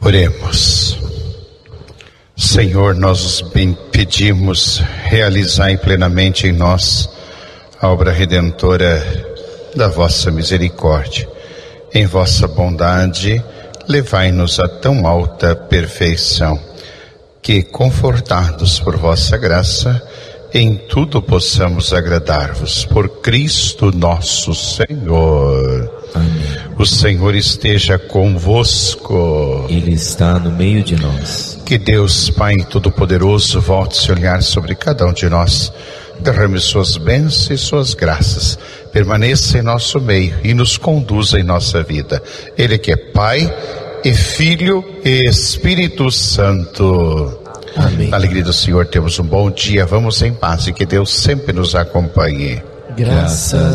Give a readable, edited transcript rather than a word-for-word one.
Oremos. Senhor, nós bem pedimos, realizai plenamente em nós a obra redentora da vossa misericórdia. Em vossa bondade, levai-nos a tão alta perfeição, que, confortados por vossa graça, em tudo possamos agradar-vos. Por Cristo nosso Senhor. Amém. O Senhor esteja convosco. Ele está no meio de nós. Que Deus, Pai Todo-Poderoso, volte a se olhar sobre cada um de nós, derrame suas bênçãos e suas graças, permaneça em nosso meio e nos conduza em nossa vida. Ele que é Pai e Filho e Espírito Santo. Amém. Na alegria do Senhor temos um bom dia, vamos em paz e que Deus sempre nos acompanhe. Graças